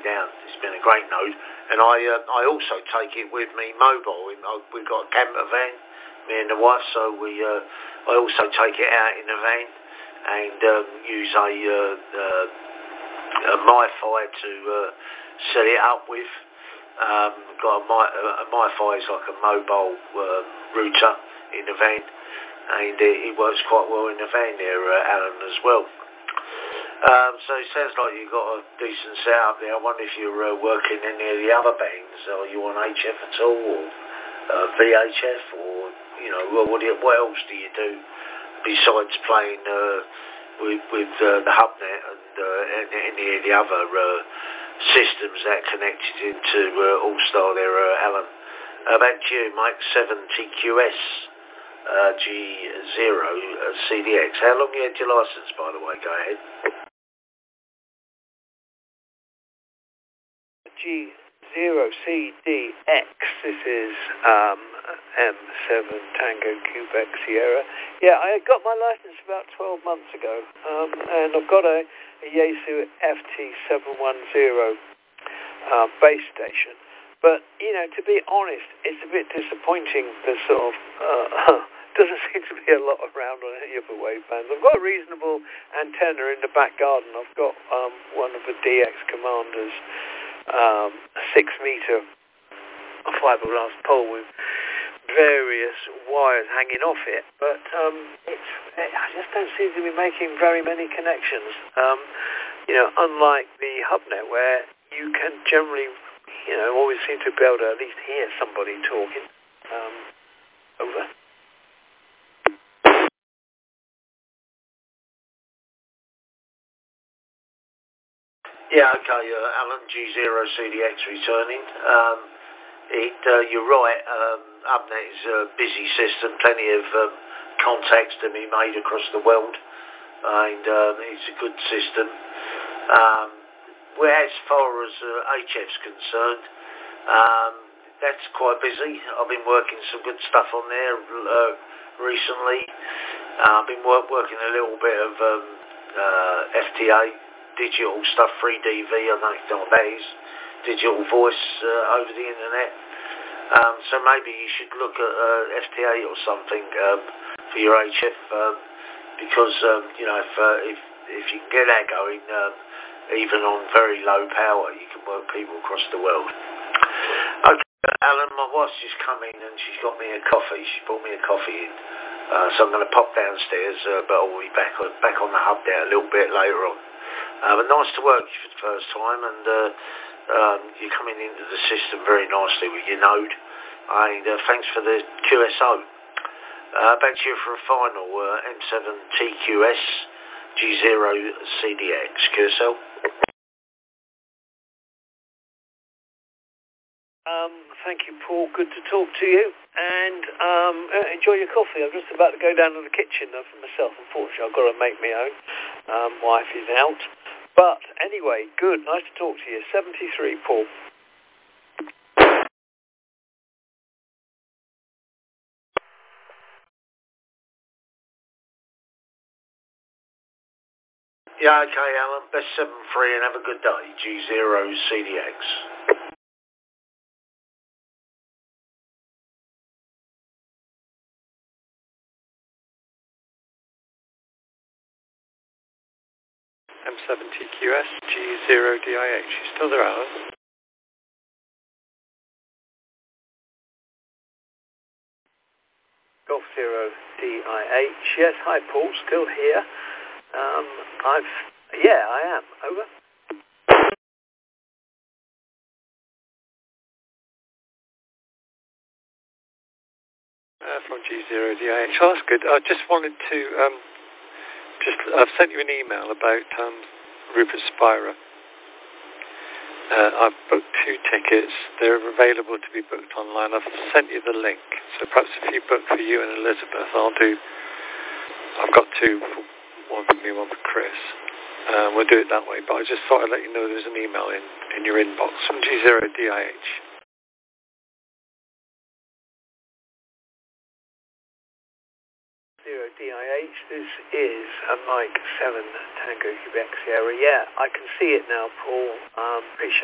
down. It's been a great node. And I also take it with me mobile. We've got a camper van, me and the wife, so I also take it out in the van and use a MiFi to set it up with. Got a MiFi is like a mobile router in the van, and it works quite well in the van there, Alan, as well. So it sounds like you've got a decent setup there. I wonder if you're working any of the other bands. Are you on HF at all, or VHF, or what else do you do besides playing with the HubNet and any of the other systems that connected into All-Star there, Alan? Back to you, Mike. 7TQS G0 CDX. How long you had your license, by the way? Go ahead. G0CDX. This is M7 Tango Quebec Sierra. Yeah, I got my license about 12 months ago, and I've got a Yaesu FT710 base station. But, to be honest, it's a bit disappointing. The sort of doesn't seem to be a lot around on any of the wavebands. I've got a reasonable antenna in the back garden. I've got one of the DX Commanders, a 6-meter fiberglass pole with various wires hanging off it, but I just don't seem to be making very many connections. Unlike the HubNet, where you can generally, always seem to be able to at least hear somebody talking. Over. Yeah, okay, Alan, G0CDX returning. You're right, HubNet is a busy system, plenty of contacts to be made across the world, and it's a good system. Where as far as HF's concerned, that's quite busy. I've been working some good stuff on there recently. I've been working a little bit of FTA, digital stuff, 3DV, I don't know what that is, digital voice over the internet. So maybe you should look at FTA or something for your HF, because if you can get that going, even on very low power, you can work people across the world. Okay, Alan, my wife's just come in and she's got me a coffee. She brought me a coffee in, so I'm going to pop downstairs, but I'll be back on the hub there a little bit later on. But nice to work with you for the first time, and you're coming into the system very nicely with your node, and thanks for the QSO. Back to you for a final M7TQS G0CDX QSL. Thank you, Paul. Good to talk to you, and enjoy your coffee. I'm just about to go down to the kitchen for myself. Unfortunately, I've got to make my own. Wife is out. But anyway, good. Nice to talk to you. 73, Paul. Yeah, okay, Alan. Best 7-3 and have a good day. G0CDX. M7TQS G0DIH. You still there, Alan? Golf 0 DIH. Yes, hi, Paul. Still here. I am. Over. From G0DIH. Oh, that's good. I just wanted to I've sent you an email about Rupert Spira. I've booked 2 tickets. They're available to be booked online. I've sent you the link. So perhaps if you book for you and Elizabeth, I've got 2, one for me, one for Chris. We'll do it that way. But I just thought I'd let you know there's an email in your inbox from G0DIH. DIH, this is a Mike 7 Tango Quebec Sierra. Yeah, I can see it now, Paul. Appreciate